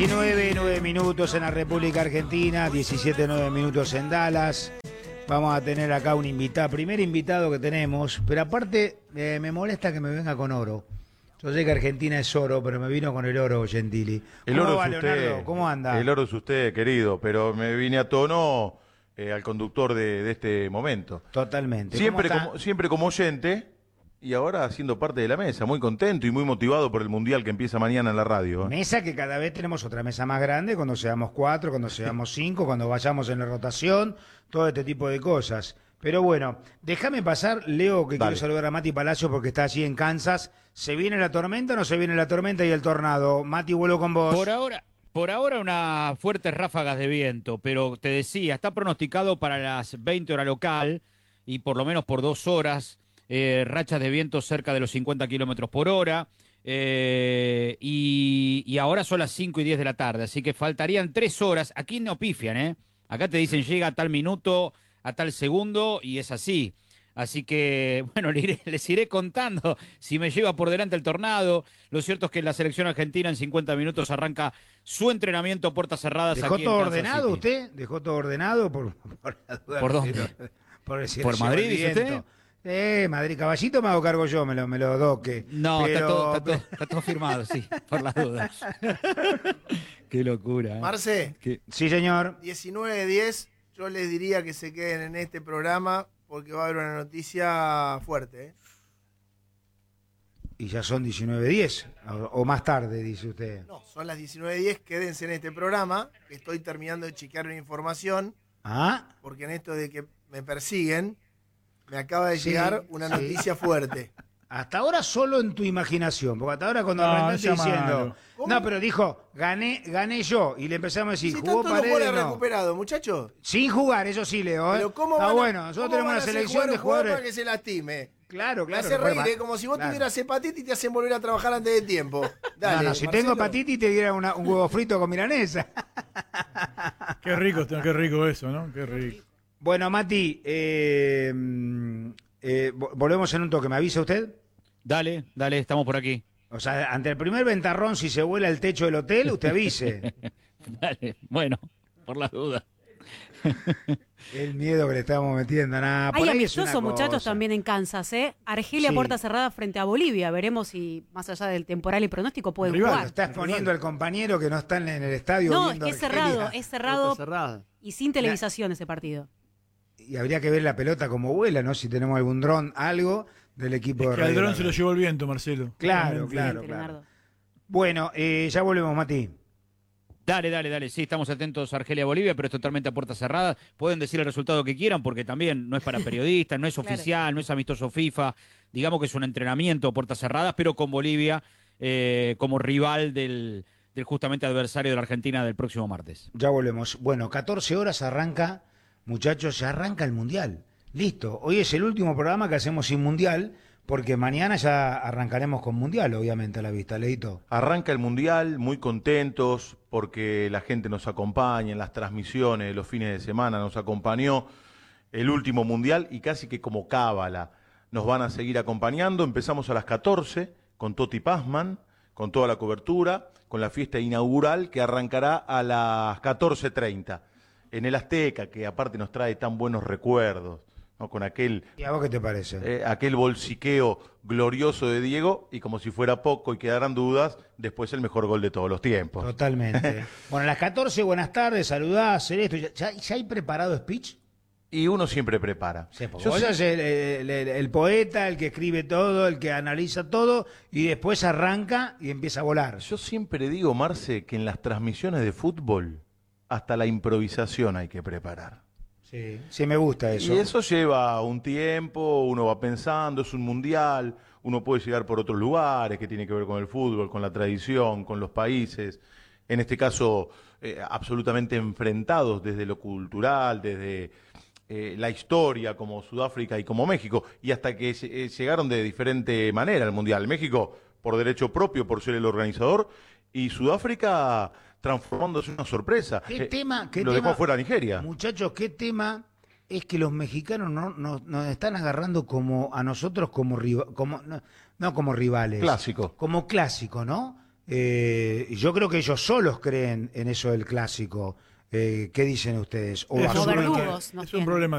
19, 9 minutos en la República Argentina, 17, 9 minutos en Dallas. Vamos a tener acá un invitado, primer invitado que tenemos, pero aparte me molesta que me venga con oro. Yo sé que Argentina es oro, pero me vino con el oro, Gentili. El oro va, es usted, Leonardo? ¿Cómo anda? El oro es usted, querido, pero me vine a tono al conductor de este momento. Totalmente. Siempre como oyente y ahora siendo parte de la mesa, muy contento y muy motivado por el Mundial que empieza mañana en la radio. Mesa que cada vez tenemos otra mesa más grande, cuando seamos 4, cuando seamos 5, cuando vayamos en la rotación, todo este tipo de cosas. Pero bueno, déjame pasar, Leo, que quiero saludar a Mati Palacio porque está allí en Kansas. ¿Se viene la tormenta o no se viene la tormenta y el tornado? Mati, vuelo con vos. Por ahora unas fuertes ráfagas de viento, pero te decía, está pronosticado para las 20 horas local y por lo menos por 2 horas, rachas de viento cerca de los 50 kilómetros por hora. Y ahora son las 5 y 10 de la tarde, así que faltarían 3 horas. Aquí no pifian, ¿eh? Acá te dicen llega a tal minuto, a tal segundo, y es así. Así que, bueno, les iré contando si me lleva por delante el tornado. Lo cierto es que la selección argentina en 50 minutos arranca su entrenamiento a puertas cerradas. ¿Dejó aquí todo en Kansas ordenado City. usted? ¿Dejó todo ordenado? ¿Por la duda? ¿Por dónde? ¿Por Madrid, dice usted? Madrid, Caballito me hago cargo yo, me lo doque. No, pero... está todo firmado, sí, por las dudas. Qué locura. Marce, Sí, señor. 19:10, yo les diría que se queden en este programa porque va a haber una noticia fuerte. Y ya son 19:10, o más tarde, dice usted. No, son las 19:10, quédense en este programa, que estoy terminando de chequear una información, porque en esto de que me persiguen, me acaba de llegar una noticia fuerte. Hasta ahora solo en tu imaginación, porque hasta ahora cuando arrancaste diciendo, no, pero dijo, gané yo, y le empezamos a decir, Si jugó están todos Paredes, goles no. recuperados, muchachos. Sin jugar, eso sí, Leo. Pero ¿cómo Está van a- bueno, nosotros cómo tenemos van una a hacer selección de jugar un jugador jugadores. para que se lastime? Claro, Me hace reír, como si vos tuvieras hepatitis y te hacen volver a trabajar antes de tiempo. Dale, no, si Marcelo. tengo hepatitis te diera un huevo frito con milanesa. Qué rico eso, ¿no? Qué rico. Bueno, Mati, volvemos en un toque. ¿Me avisa usted? Dale, estamos por aquí. O sea, ante el primer ventarrón, si se vuela el techo del hotel, usted avise. Dale, bueno, por las dudas. El miedo que le estamos metiendo, nada. Hay amistosos muchachos también en Kansas, ¿eh? Argelia Sí. puerta cerrada frente a Bolivia. Veremos si, más allá del temporal y pronóstico, pueden Rival, jugar. Estás poniendo al compañero que no está en el estadio. No, viendo es Argelia. cerrado y sin televisación ese partido. Y habría que ver la pelota como vuela, ¿no? Si tenemos algún dron, algo del equipo de Que al Radio dron se lo Nacional. llevó el viento, Marcelo. Claro, Excelente, claro. Leonardo. Bueno, ya volvemos, Mati. Dale. Sí, estamos atentos a Argelia-Bolivia, pero es totalmente a puertas cerradas. Pueden decir el resultado que quieran, porque también no es para periodistas, no es Claro. oficial, no es amistoso FIFA. Digamos que es un entrenamiento a puertas cerradas, pero con Bolivia como rival del justamente adversario de la Argentina del próximo martes. Ya volvemos. Bueno, 14 horas arranca, muchachos, ya arranca el Mundial. Listo. Hoy es el último programa que hacemos sin Mundial, porque mañana ya arrancaremos con Mundial, obviamente, a la vista, Leito. Arranca el Mundial, muy contentos porque la gente nos acompaña en las transmisiones de los fines de semana, nos acompañó el último Mundial y casi que como cábala nos van a seguir acompañando. Empezamos a las 14 con Toti Pazman, con toda la cobertura, con la fiesta inaugural que arrancará a las 14:30 en el Azteca, que aparte nos trae tan buenos recuerdos, ¿no? Con aquel ¿Y a vos qué te parece? aquel bolsiqueo glorioso de Diego, y como si fuera poco y quedaran dudas, después el mejor gol de todos los tiempos. Totalmente. Bueno, a las 14, buenas tardes, saludás, hacer esto. ¿Ya hay preparado speech? Y uno siempre prepara. Sí, porque Yo vos sí- sos el poeta, el que escribe todo, el que analiza todo, y después arranca y empieza a volar. yo siempre digo, Marce, que en las transmisiones de fútbol, hasta la improvisación hay que preparar. Sí, me gusta eso. Y eso lleva un tiempo, uno va pensando, es un mundial, uno puede llegar por otros lugares que tiene que ver con el fútbol, con la tradición, con los países, en este caso absolutamente enfrentados desde lo cultural, desde la historia, como Sudáfrica y como México, y hasta que llegaron de diferente manera al mundial. México por derecho propio, por ser el organizador, y Sudáfrica transformándose en una sorpresa. ¿Qué tema? Lo dejó afuera a Nigeria. Muchachos, ¿qué tema es que los mexicanos nos están agarrando como a nosotros como no como rivales? Clásico. Como clásico, ¿no? Yo creo que ellos solos creen en eso del clásico. ¿Qué dicen ustedes? Como verdugos, es un problema